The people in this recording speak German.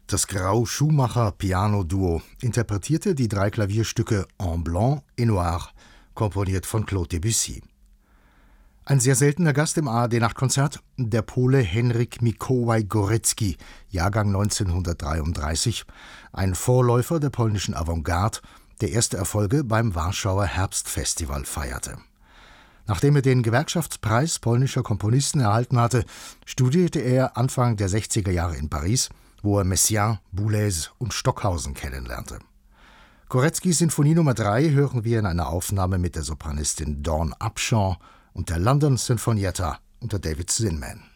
Das Grau-Schumacher-Piano-Duo interpretierte die 3 Klavierstücke En Blanc et Noir, komponiert von Claude Debussy. Ein sehr seltener Gast im ARD-Nachtkonzert, der Pole Henryk Mikołaj-Górecki, Jahrgang 1933, ein Vorläufer der polnischen Avantgarde, der erste Erfolge beim Warschauer Herbstfestival feierte. Nachdem er den Gewerkschaftspreis polnischer Komponisten erhalten hatte, studierte er Anfang der 60er Jahre in Paris, wo er Messiaen, Boulez und Stockhausen kennenlernte. Góreckis Sinfonie Nummer 3 hören wir in einer Aufnahme mit der Sopranistin Dawn Upshaw und der London Sinfonietta unter David Zinman.